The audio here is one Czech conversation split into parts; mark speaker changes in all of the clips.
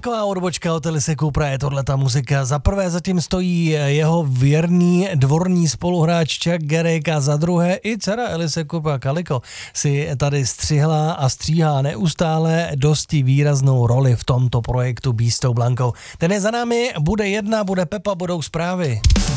Speaker 1: Taková odbočka od Elise Coopera je tohleta muzika. Za prvé zatím stojí jeho věrný dvorní spoluhráč Chuck Garrick a za druhé i dcera Elise Coopera Calico si tady střihla a stříhá neustále dosti výraznou roli v tomto projektu Be s tou Blankou. Ten je za námi, bude jedna, bude Pepa, budou zprávy.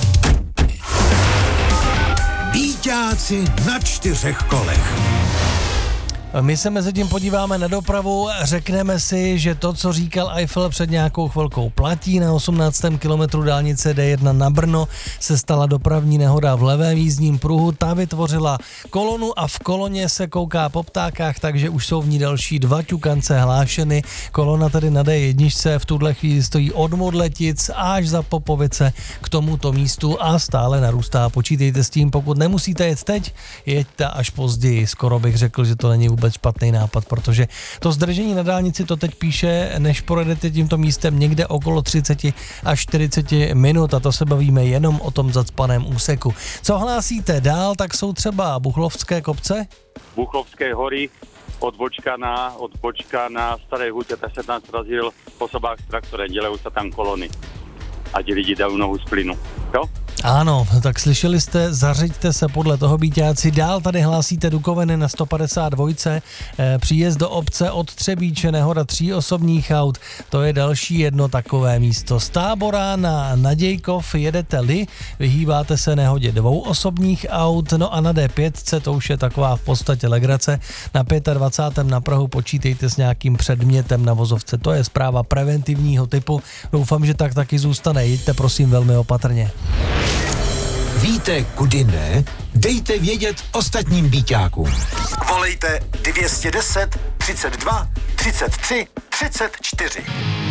Speaker 2: Býťáci na 4 kolech.
Speaker 1: My se mezi tím podíváme na dopravu, řekneme si, že to, co říkal Eiffel před nějakou chvilkou, platí. Na 18. kilometru dálnice D1 na Brno se stala dopravní nehoda v levém jízdním pruhu. Ta vytvořila kolonu a v koloně se kouká po ptákách, takže už jsou v ní další 2 ťukance hlášeny. Kolona tedy na D1 v tuhle chvíli stojí od Modletic až za Popovice k tomuto místu a stále narůstá. Počítejte s tím, pokud nemusíte jet teď, jeďte až později. Skoro bych řekl, že to není vůbec špatný nápad, protože to zdržení na dálnici to teď píše, než projedete tímto místem někde okolo 30 až 40 minut a to se bavíme jenom o tom zacpaném úseku. Co hlásíte dál, tak jsou třeba Buchlovské kopce?
Speaker 3: Buchlovské hory, odbočka na Staré hutě, tak se tam srazil osobák s traktorem, dělají se tam kolony a ti lidi dají nohu z plynu. Jo?
Speaker 1: Ano, tak slyšeli jste, zařiďte se podle toho, býťáci. Dál tady hlásíte Dukovany na 152, příjezd do obce od Třebíče, nehoda 3 osobních aut, to je další jedno takové místo. Z Tábora na Nadějkov jedete-li, vyhýbáte se nehodě 2 osobních aut, no a na D5, to už je taková v podstatě legrace, na 25. na Prahu počítejte s nějakým předmětem na vozovce, to je zpráva preventivního typu, doufám, že tak taky zůstane, jeďte prosím velmi opatrně.
Speaker 2: Víte, kudy ne? Dejte vědět ostatním býťákům.
Speaker 4: Volejte 210 32 33 34.